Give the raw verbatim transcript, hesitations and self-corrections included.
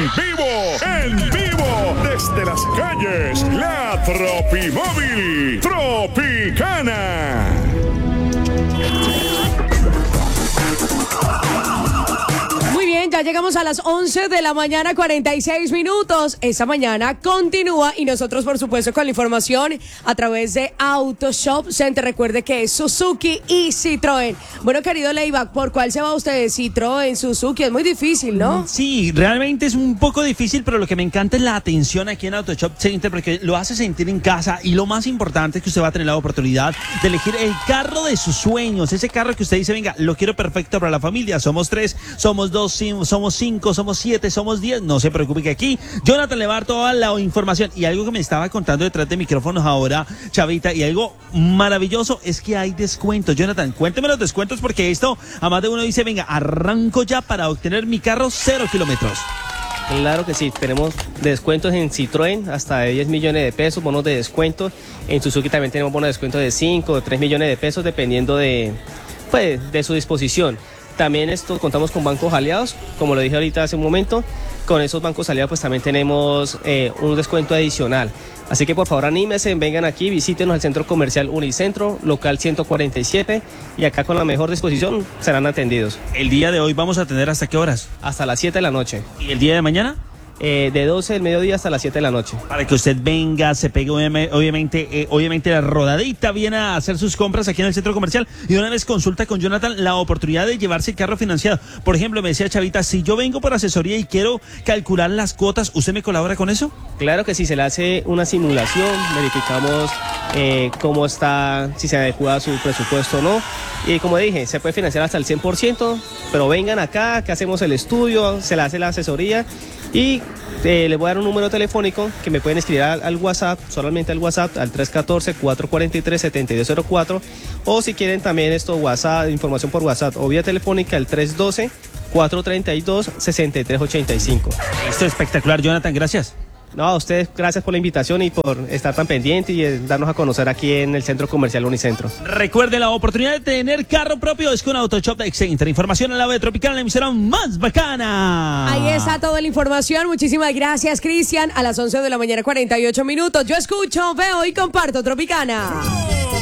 vivo, en vivo, desde las calles, la Tropimóvil Tropicana. Ya llegamos a las once de la mañana, cuarenta y seis minutos. Esta mañana continúa y nosotros, por supuesto, con la información a través de Auto Shop Center. Recuerde que es Suzuki y Citroën. Bueno, querido Leiva, ¿por cuál se va usted? Citroën, Suzuki, es muy difícil, ¿no? Sí, realmente es un poco difícil, pero lo que me encanta es la atención aquí en Auto Shop Center, porque lo hace sentir en casa y lo más importante es que usted va a tener la oportunidad de elegir el carro de sus sueños, ese carro que usted dice, venga, lo quiero perfecto para la familia. Somos tres, somos dos, somos cinco, somos siete, somos diez, no se preocupe que aquí Jonathan le va a dar toda la información. Y algo que me estaba contando detrás de micrófonos ahora, Chavita, y algo maravilloso es que hay descuentos. Jonathan, cuénteme los descuentos, porque esto, a más de uno dice, venga, arranco ya para obtener mi carro cero kilómetros. Claro que sí, tenemos descuentos en Citroën hasta de diez millones de pesos, bonos de descuento. En Suzuki también tenemos bonos de descuento de cinco o tres millones de pesos, dependiendo de, pues, de su disposición. También esto contamos con bancos aliados, como lo dije ahorita hace un momento. Con esos bancos aliados pues también tenemos eh, un descuento adicional. Así que por favor anímense, vengan aquí, visítenos al Centro Comercial Unicentro, local ciento cuarenta y siete, y acá con la mejor disposición serán atendidos. El día de hoy vamos a atender ¿hasta qué horas? Hasta las siete de la noche. ¿Y el día de mañana? Eh, de doce del mediodía hasta las siete de la noche. Para que usted venga, se pegue obviamente, eh, obviamente la rodadita, viene a hacer sus compras aquí en el centro comercial y una vez consulta con Jonathan la oportunidad de llevarse el carro financiado. Por ejemplo, me decía Chavita, si yo vengo por asesoría y quiero calcular las cuotas, ¿usted me colabora con eso? Claro que sí, se le hace una simulación, verificamos eh, cómo está, si se adecua a su presupuesto o no. Y como dije, se puede financiar hasta el cien por ciento, pero vengan acá, que hacemos el estudio, se le hace la asesoría. Y eh, les voy a dar un número telefónico que me pueden escribir al, al WhatsApp, solamente al WhatsApp, al tres uno cuatro, cuatro cuatro tres, siete dos cero cuatro, o si quieren también esto, WhatsApp, información por WhatsApp o vía telefónica, el tres uno dos, cuatro tres dos, seis tres ocho cinco. Esto es espectacular, Jonathan, gracias. No, a ustedes gracias por la invitación y por estar tan pendiente y eh, darnos a conocer aquí en el Centro Comercial Unicentro. Recuerde, la oportunidad de tener carro propio es con Auto Shop Center. Información en la web Tropical, la emisora más bacana. Ahí está toda la información. Muchísimas gracias, Cristian. A las once de la mañana, cuarenta y ocho minutos. Yo escucho, veo y comparto Tropicana.